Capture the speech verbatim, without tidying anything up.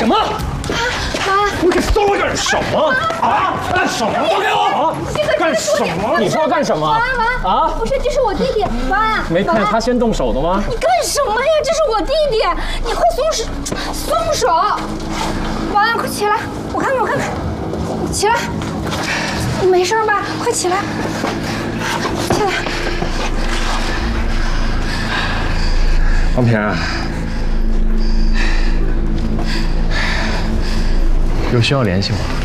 什么？ 妈， 你给松了干什么？啊！干什么？放开我！啊！干什么？你说要干什么？ 妈妈啊！不是，这是我弟弟，妈。 没看见他先动手的吗？ 你干什么呀？这是我弟弟，你快松手！松手！王安，快起来，我看看，我看看，你起来，你没事吧？快起来，起来。 王平，有需要联系我。